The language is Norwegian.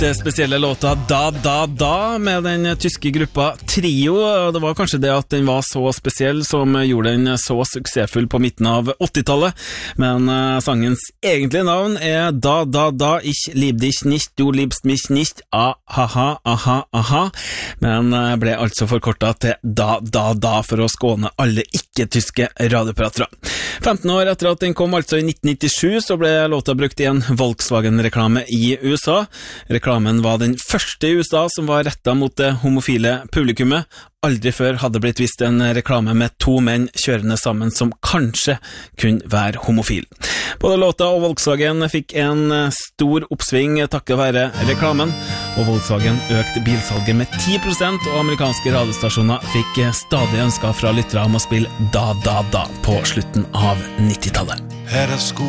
spesielle låta Da Da Da med den tyske gruppa Trio. Det var kanskje det at den var så spesiell som gjorde den så suksessfull på midten av 80-tallet, men sangens egentlige navn Da Da Da, ich lieb dich nicht, du liebst mich nicht, aha, aha, aha, men ble altså forkortet til Da Da Da for å skåne alle ikke-tyske radiopratere. 15 år etter at den kom, altså i 1997, så ble låta brukt i en Volkswagen-reklame i USA. Reklamen var den første i USA som var rettet mot det homofile publikummet. Aldri før hadde blitt vist en reklame med to menn kjørende sammen som kanskje kunne være homofil. Både låta og Volkswagen fikk en stor oppsving takket være reklamen, og Volkswagen økte bilsalget med 10%, og amerikanske radiostasjoner fikk stadig ønsker fra lyttere om å spille Da Da Da på slutten av 90-tallet. Her er sko